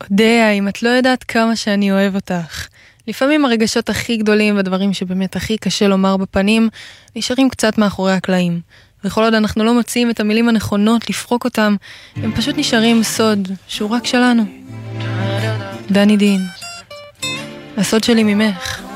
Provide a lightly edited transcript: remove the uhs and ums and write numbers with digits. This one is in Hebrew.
דיה, אם את לא יודעת כמה שאני אוהב אותך. לפעמים הרגשות הכי גדולים והדברים שבאמת הכי קשה לומר בפנים, נשארים קצת מאחורי הקלעים. וכל עוד אנחנו לא מוצאים את המילים הנכונות לפרוק אותם, הם פשוט נשארים סוד שהוא רק שלנו. דני דין, הסוד שלי ממך.